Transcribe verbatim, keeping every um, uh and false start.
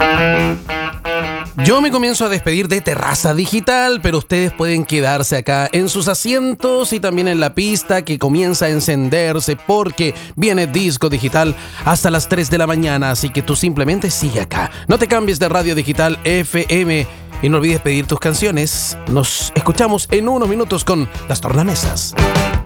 Yo me comienzo a despedir de Terraza Digital, pero ustedes pueden quedarse acá en sus asientos y también en la pista que comienza a encenderse porque viene Disco Digital hasta las tres de la mañana, así que tú simplemente sigue acá. No te cambies de Radio Digital F M y no olvides pedir tus canciones. Nos escuchamos en unos minutos con Las Tornamesas.